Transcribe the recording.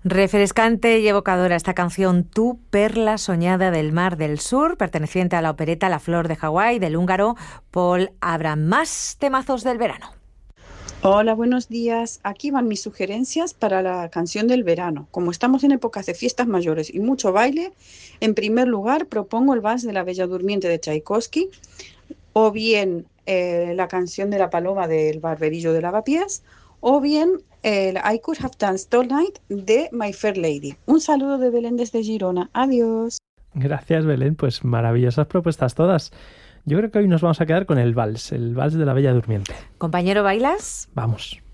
Refrescante y evocadora esta canción Tu perla soñada del Mar del Sur, perteneciente a la opereta La Flor de Hawái del húngaro Paul Abram. Más temazos del verano. Hola, buenos días. Aquí van mis sugerencias para la canción del verano. Como estamos en épocas de fiestas mayores y mucho baile, en primer lugar propongo el Vals de la Bella Durmiente de Tchaikovsky, o bien la canción de la paloma del Barberillo de Lavapiés, o bien el I Could Have Danced All Night de My Fair Lady. Un saludo de Belén desde Girona. Adiós. Gracias, Belén. Pues maravillosas propuestas todas. Yo creo que hoy nos vamos a quedar con el vals de la Bella Durmiente. Compañero, ¿bailas? Vamos.